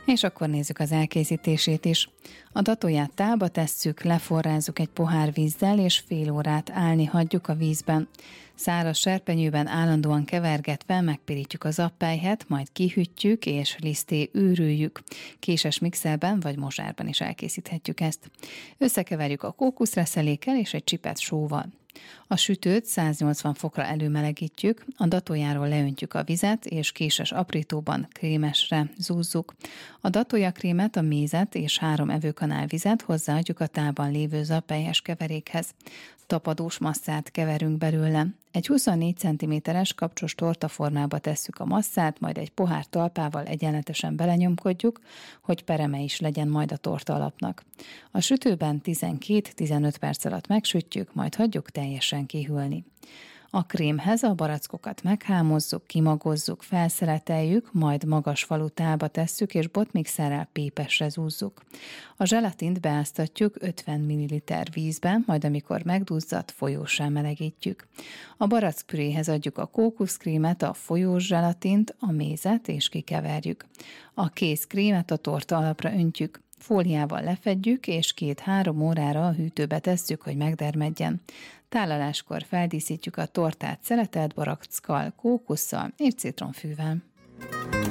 És akkor nézzük az elkészítését is. A datóját tálba tesszük, leforrázzuk egy pohár vízzel, és fél órát állni hagyjuk a vízben. Száraz serpenyőben állandóan kevergetve megpirítjuk az appelyhet, majd kihűtjük és liszté űrüljük. Késes mixerben vagy mozsárban is elkészíthetjük ezt. Összekeverjük a kókuszreszelékkel és egy csipet sóval. A sütőt 180 fokra előmelegítjük, a datójáról leöntjük a vizet, és késes aprítóban krémesre zúzzuk. A datójakrémet, a mézet és 3 evőkanál vizet hozzáadjuk a tálban lévő zappelyhes keverékhez. Tapadós masszát keverünk belőle. Egy 24 cm-es kapcsos tortaformába tesszük a masszát, majd egy pohár talpával egyenletesen belenyomkodjuk, hogy pereme is legyen majd a torta alapnak. A sütőben 12-15 perc alatt megsütjük, majd hagyjuk teljesen kihűlni. A krémhez a barackokat meghámozzuk, kimagozzuk, felszeleteljük, majd magas falu tálba tesszük és botmixerrel pépesre zúzzuk. A zselatint beáztatjuk 50 ml vízbe, majd amikor megduzzad, folyóssá melegítjük. A barackpüréhez adjuk a kókuszkrémet, a folyós zselatint, a mézet és kikeverjük. A kész krémet a torta alapra öntjük. Fóliával lefedjük, és 2-3 órára a hűtőbe tesszük, hogy megdermedjen. Tálaláskor feldíszítjük a tortát szeletelt barackkal, kókusszal és citromfűvel.